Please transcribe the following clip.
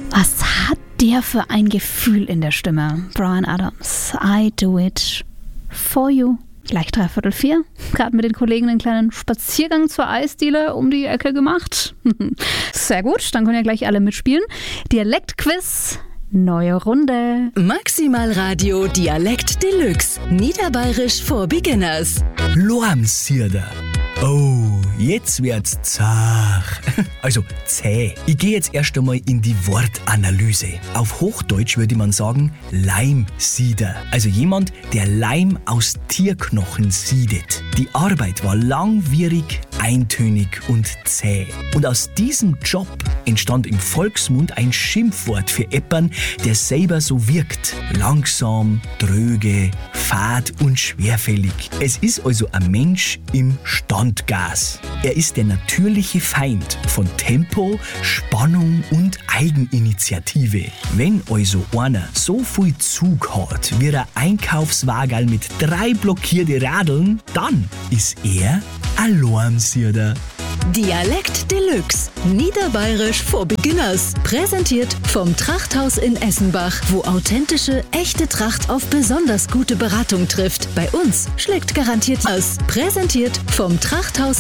Was hat der für ein Gefühl in der Stimme? Bryan Adams, I do it for you. Gleich 3:45. Gerade mit den Kollegen einen kleinen Spaziergang zur Eisdiele um die Ecke gemacht. Sehr gut, dann können ja gleich alle mitspielen. Dialektquiz, neue Runde. Maximal Radio Dialekt Deluxe. Niederbayerisch for Beginners. Lormsierder. Oh, jetzt wird's zach. Also zäh. Ich gehe jetzt erst einmal in die Wortanalyse. Auf Hochdeutsch würde man sagen Leimsieder. Also jemand, der Leim aus Tierknochen siedet. Die Arbeit war langwierig, eintönig und zäh. Und aus diesem Job entstand im Volksmund ein Schimpfwort für Eppern, der selber so wirkt. Langsam, dröge, fad und schwerfällig. Es ist also ein Mensch im Standgas. Er ist der natürliche Feind von Tempo, Spannung und Eigeninitiative. Wenn also einer so viel Zug hat wie ein Einkaufswagen mit 3 blockierte Radeln, dann ist er ein Lormsierder. Dialekt Deluxe. Niederbayerisch for Beginners. Präsentiert vom Trachthaus in Essenbach, wo authentische, echte Tracht auf besonders gute Beratung trifft. Bei uns schlägt garantiert aus. Präsentiert vom Trachthaus